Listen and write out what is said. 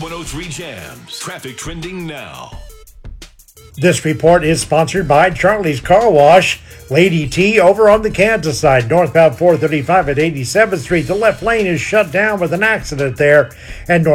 103 Jams. Traffic trending now. This report is sponsored by Charlie's Car Wash. Lady T over on the Kansas side, northbound 435 at 87th Street. The left lane is shut down with an accident there, and